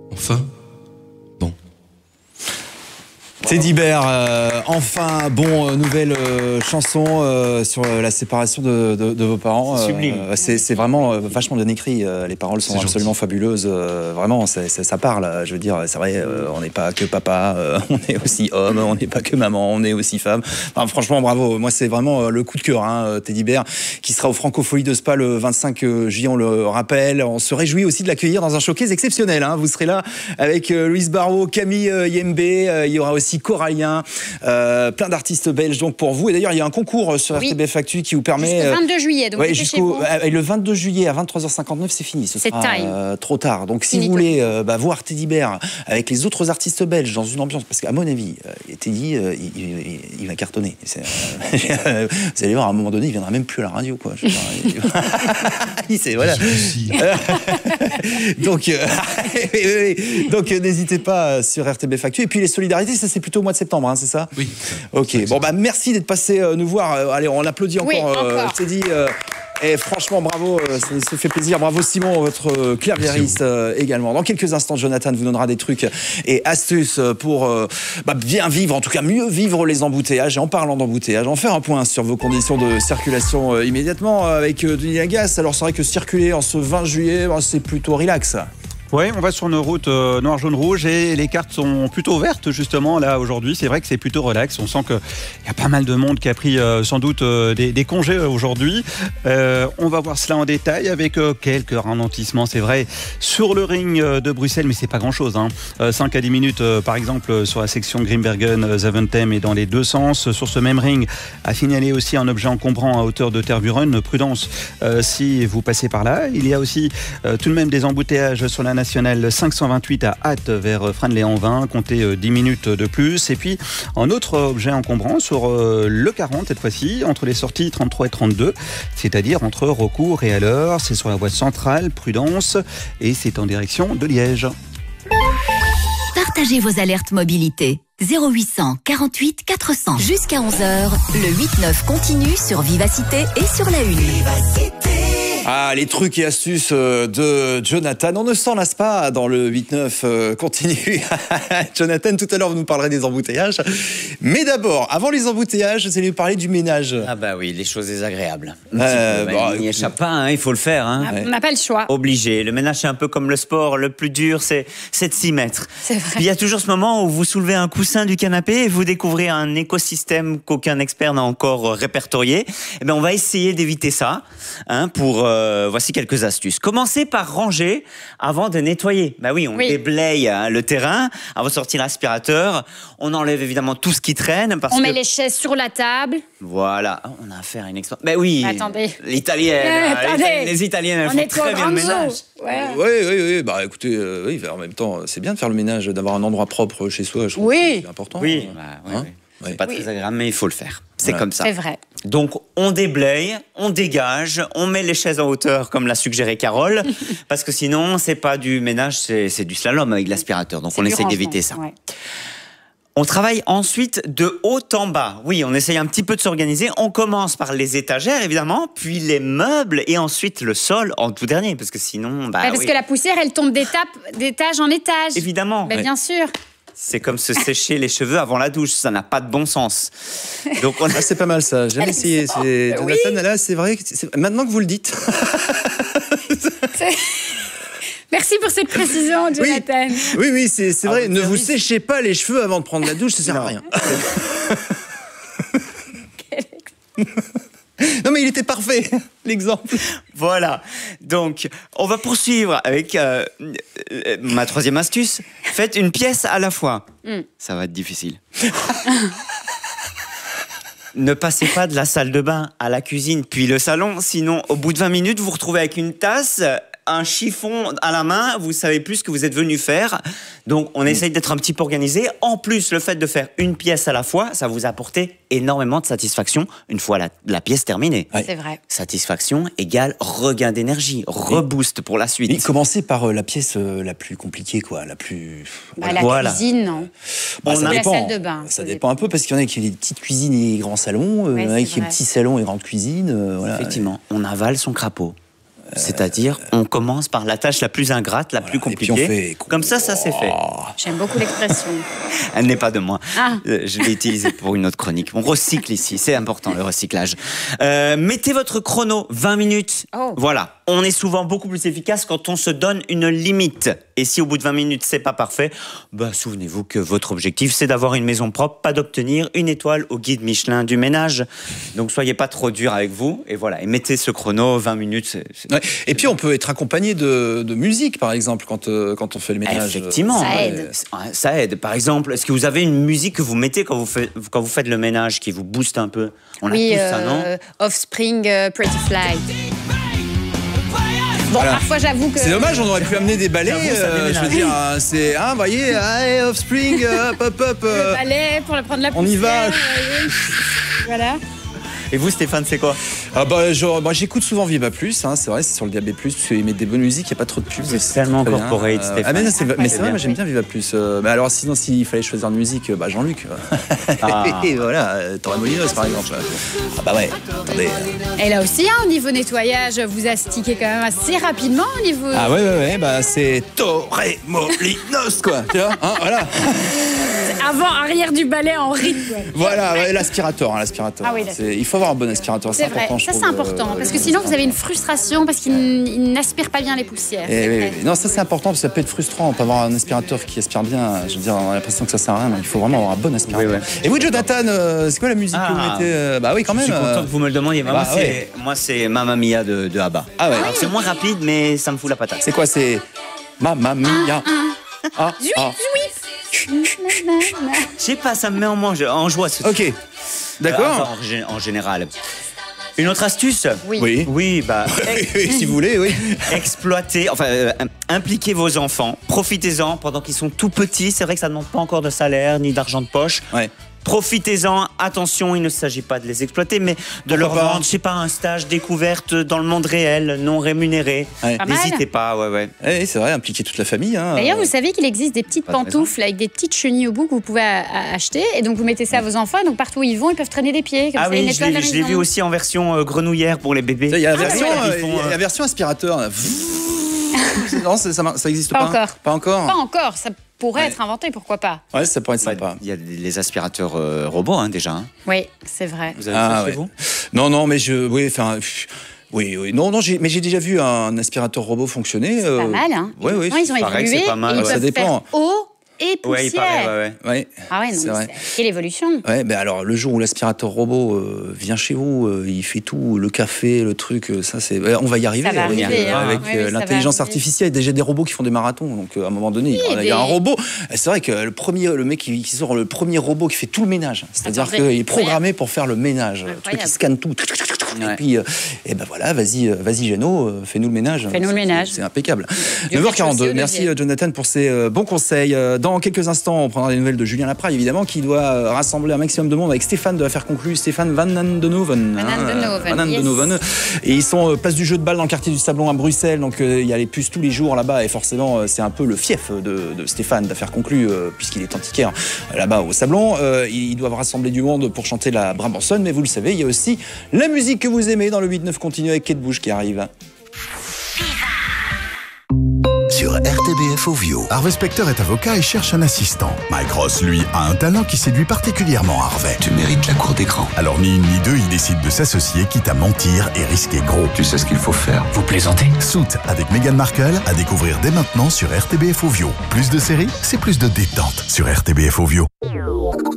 Enfin. Bon. Teddy Bear, enfin, bon, nouvelle chanson sur la séparation de vos parents. Sublime. C'est vraiment vachement bien écrit. Les paroles sont absolument fabuleuses. Vraiment, ça parle. Je veux dire, c'est vrai, on n'est pas que papa, on est aussi homme, on n'est pas que maman, on est aussi femme. Enfin, franchement, bravo. Moi, c'est vraiment le coup de cœur, hein, Teddy Bear, qui sera au Francophonie de Spa le 25 juillet, on le rappelle. On se réjouit aussi de l'accueillir dans un showcase exceptionnel. Hein. Vous serez là avec Louise Barrault, Camille Yembe. Il y aura aussi Corallien, plein d'artistes belges donc pour vous. Et d'ailleurs, il y a un concours sur RTBF Actu qui vous permet... Jusqu'au 22 juillet, donc et le 22 juillet à 23h59, c'est fini. Ce sera trop tard. Donc si vous voulez voir Teddy Bear avec les autres artistes belges dans une ambiance, parce qu'à mon avis, Teddy, il va cartonner. Vous allez voir, à un moment donné, il viendra même plus à la radio, quoi. Voilà. Donc n'hésitez pas sur RTBF Actu. Et puis les solidarités, ça c'est plutôt au mois de septembre, hein, c'est ça? Oui. Ok, bon bah merci d'être passé nous voir. Allez, on applaudit encore. Teddy. Et franchement, bravo, ça fait plaisir. Bravo Simon, votre claviériste également. Dans quelques instants, Jonathan vous donnera des trucs et astuces pour bien vivre, en tout cas mieux vivre les embouteillages. Et en parlant d'embouteillages, on va faire un point sur vos conditions de circulation immédiatement avec Denis Lagasse. Alors c'est vrai que circuler en ce 20 juillet, c'est plutôt relax. Oui, on va sur nos routes noir, jaune, rouge et les cartes sont plutôt vertes justement là aujourd'hui. C'est vrai que c'est plutôt relax. On sent qu'il y a pas mal de monde qui a pris sans doute des congés aujourd'hui. On va voir cela en détail avec quelques ralentissements, c'est vrai, sur le ring de Bruxelles, mais c'est pas grand-chose. 5 à 10 minutes par exemple sur la section Grimbergen-Zaventem et dans les deux sens. Sur ce même ring, à signaler aussi un objet encombrant à hauteur de Tervuren. Prudence si vous passez par là. Il y a aussi tout de même des embouteillages sur la nationale 528 à Ath vers Fresnes-les-en-Vin, comptez 10 minutes de plus. Et puis un autre objet encombrant sur le 40 cette fois-ci, entre les sorties 33 et 32, c'est-à-dire entre Raucourt et Alleur. C'est sur la voie centrale, prudence, et c'est en direction de Liège. Partagez vos alertes mobilité. 0800 48 400. Jusqu'à 11h, le 8-9 continue sur Vivacité et sur la Une. Vivacité. Ah, les trucs et astuces de Jonathan. On ne s'en lasse pas dans le 8-9 continue. Jonathan, tout à l'heure, vous nous parlerez des embouteillages. Mais d'abord, avant les embouteillages, vous allez nous parler du ménage. Ah bah oui, les choses désagréables. Il n'y échappe pas, il faut le faire. On n'a pas le choix. Obligé. Le ménage, c'est un peu comme le sport. Le plus dur, c'est de s'y mettre. C'est vrai. Puis il y a toujours ce moment où vous soulevez un coussin du canapé et vous découvrez un écosystème qu'aucun expert n'a encore répertorié. Eh bien, on va essayer d'éviter ça pour... voici quelques astuces. Commencez par ranger avant de nettoyer. Bah oui, on déblaye le terrain avant de sortir l'aspirateur. On enlève évidemment tout ce qui traîne. On met les chaises sur la table. Voilà, on a affaire à une experte. Bah oui, attendez. L'italienne. Les Italiennes, elles font très bien le ménage. Oui. Bah écoutez, en même temps, c'est bien de faire le ménage, d'avoir un endroit propre chez soi. Je trouve que c'est important. Oui. C'est pas très agréable, mais il faut le faire. C'est comme ça. C'est vrai. Donc, on déblaye, on dégage, on met les chaises en hauteur, comme l'a suggéré Carole, parce que sinon, c'est pas du ménage, c'est du slalom avec l'aspirateur. Donc, on essaye d'éviter ça. Ouais. On travaille ensuite de haut en bas. Oui, on essaye un petit peu de s'organiser. On commence par les étagères, évidemment, puis les meubles, et ensuite le sol en tout dernier, parce que sinon... parce que la poussière, elle tombe d'étage en étage. Évidemment. Bien sûr. C'est comme se sécher les cheveux avant la douche, ça n'a pas de bon sens. Donc c'est pas mal ça, j'ai jamais essayé. Jonathan, là, c'est vrai, maintenant que vous le dites. Merci pour cette précision, Jonathan. Oui, c'est vrai, ne vous séchez pas les cheveux avant de prendre la douche, ça sert à rien. Non mais il était parfait, l'exemple. Voilà, donc on va poursuivre avec ma troisième astuce. Faites une pièce à la fois. Ça va être difficile. Ne passez pas de la salle de bain à la cuisine puis le salon, sinon au bout de 20 minutes, vous vous retrouvez avec une tasse, un chiffon à la main, vous savez plus ce que vous êtes venu faire. Donc on essaye d'être un petit peu organisé. En plus, le fait de faire une pièce à la fois, ça vous a apporté énormément de satisfaction une fois la pièce terminée. C'est vrai. Satisfaction égale regain d'énergie, reboost pour la suite. Mais commencez par la pièce la plus compliquée, quoi, la plus... La cuisine, non. Ça dépend. La salle de bain. Ça dépend un peu, parce qu'il y en a qui ont des petites cuisines et grands salons, il y en a qui ont des petits salons et grandes cuisines. Effectivement, on avale son crapaud. C'est-à-dire, on commence par la tâche la plus ingrate, la plus compliquée. Et puis on fait... Comme ça c'est fait. J'aime beaucoup l'expression. Elle n'est pas de moi. Ah. Je l'ai utilisée pour une autre chronique. On recycle ici, c'est important le recyclage. Mettez votre chrono, 20 minutes. Oh. Voilà. On est souvent beaucoup plus efficace quand on se donne une limite. Et si au bout de 20 minutes, c'est pas parfait, souvenez-vous que votre objectif, c'est d'avoir une maison propre, pas d'obtenir une étoile au guide Michelin du ménage. Donc soyez pas trop dur avec vous. Et voilà. Et mettez ce chrono, 20 minutes. Ouais. Et puis on peut être accompagné de musique, par exemple, quand on fait le ménage. Effectivement. Ça aide. Ça aide. Par exemple, est-ce que vous avez une musique que vous mettez quand vous faites le ménage qui vous booste un peu? On a tous ça, non? Offspring, Pretty Fly. Bon, Voilà. parfois j'avoue que... C'est dommage, on aurait pu amener des balais. J'avoue, ça déménage. Je veux dire, c'est, vous voyez, allez, Offspring, hop. Le balai pour prendre la poussière. On y va. Voilà. Et vous, Stéphane, c'est quoi? Moi, j'écoute souvent Viva Plus, hein, c'est vrai, c'est sur le DAB+, ils mettent des bonnes musiques, il n'y a pas trop de pubs. C'est tellement très bien. corporate, Stéphane. Mais c'est vrai, bien. moi j'aime bien Viva Plus. Mais alors sinon, s'il fallait choisir une musique, Jean-Luc. Et voilà, Torremolinos par exemple. Ouais, attendez. Et là aussi, au niveau nettoyage, vous astiquez quand même assez rapidement au niveau... Ah ouais, c'est Torremolinos quoi, tu vois, hein, voilà. Avant, arrière du balai en rythme. Voilà, ouais, l'aspirateur. Ah oui, Il faut avoir un bon aspirateur, c'est vrai, important. ça c'est important, parce que sinon vous avez une frustration parce qu'il n'aspire pas bien les poussières. Oui. Non, ça c'est important parce que ça peut être frustrant. On peut avoir un aspirateur qui aspire bien. Je veux dire, on a l'impression que ça sert à rien. Donc il faut vraiment avoir un bon aspirateur. Oui. Et vous, Jonathan, c'est quoi la musique que vous mettez? Bah oui, quand même. Je suis content que vous me le demandiez. Moi, c'est Mamma Mia de ABBA. Ah ouais. Alors, c'est moins rapide, mais ça me fout la patate. C'est quoi? C'est Mamma Mia. Je sais pas, ça me met en joie. Ok. D'accord. En général. Une autre astuce? Oui. Oui, Si vous voulez, oui. Exploitez, impliquez vos enfants. Profitez-en pendant qu'ils sont tout petits. C'est vrai que ça ne demande pas encore de salaire ni d'argent de poche. Ouais. Profitez-en, attention, il ne s'agit pas de les exploiter, mais de leur vendre, je sais pas, un stage découverte dans le monde réel, non rémunéré. Ouais. N'hésitez pas, ouais. Oui, c'est vrai, impliquer toute la famille. Hein. D'ailleurs, vous savez qu'il existe des petites pantoufles avec des petites chenilles au bout que vous pouvez acheter. Et donc, vous mettez ça à vos enfants. Et donc, partout où ils vont, ils peuvent traîner les pieds. Comme ça, ils nettoient la je l'ai vu maison. aussi en version grenouillère pour les bébés. Il y a la la version aspirateur. Non, ça existe pas. Pas encore. Pas encore. Pas encore. Ça pourrait être inventé, pourquoi pas? Ouais, ça pourrait être sympa. Il y a les aspirateurs robots déjà. Hein. Oui, c'est vrai. Vous avez ça chez vous? Non, mais oui. Non, mais j'ai déjà vu un aspirateur robot fonctionner. C'est pas mal, hein. Oui. Ils ont évolué. pas mal. Ils Ça peuvent dépend. faire eau et poussière. Ouais, il paraît, Ouais. Ah ouais, non, C'est vrai. quelle évolution. Ouais, mais alors le jour où l'aspirateur robot vient chez vous, il fait tout, le café, le truc, ça c'est, on va y arriver. Ça va arriver, avec oui, ça l'intelligence va arriver. artificielle. Il y a déjà des robots qui font des marathons, donc à un moment donné, il y a un robot. C'est vrai que le mec qui sort le premier robot qui fait tout le ménage, c'est-à-dire qu'il est programmé pour faire le ménage, le truc qui scanne tout. Et puis, voilà, vas-y, Jeannot, fais-nous le ménage. Fais-nous le ménage. C'est impeccable. Dieu 9h42. Merci Jonathan pour ces bons conseils. Dans quelques instants, on prendra des nouvelles de Julien Lapraille, évidemment, qui doit rassembler un maximum de monde avec Stéphane de l'affaire conclue, Stéphane Van Andenoven. Et ils sont place du jeu de balle dans le quartier du Sablon à Bruxelles. Donc il y a les puces tous les jours là-bas. Et forcément, c'est un peu le fief de Stéphane d'affaire conclue, puisqu'il est antiquaire là-bas au Sablon. Ils doivent rassembler du monde pour chanter la Brabançonne. Mais vous le savez, il y a aussi la musique que vous aimez dans le 8-9 continu avec Kate Bush qui arrive. Sur RTBF Ovio. Harvey Specter est avocat et cherche un assistant. Mike Ross, lui, a un talent qui séduit particulièrement Harvey. Tu mérites la cour d'écran. Alors ni une ni deux, il décide de s'associer, quitte à mentir et risquer gros. Tu sais ce qu'il faut faire. Vous plaisantez? Suits avec Meghan Markle à découvrir dès maintenant sur RTBF Ovio. Plus de séries, c'est plus de détente sur RTBF Ovio.